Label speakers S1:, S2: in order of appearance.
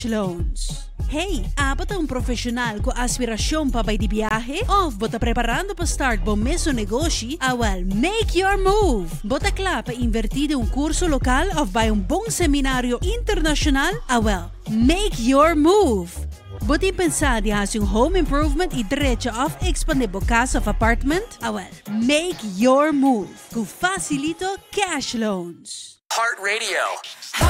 S1: loans. Hey, apat ang profesional ko aspirasyon pa ba'y di biyahe? Of bota preparando pa start bom meso negosyo? Well, make your move! Bota kla pa invertide un kurso lokal of by un bong seminaryo internasyonal? Well, make your move! Buti pensar di has yung home improvement i diretso of expandable casa of apartment? Well, make your move! Kung facilito cash loans.
S2: Heart Radio.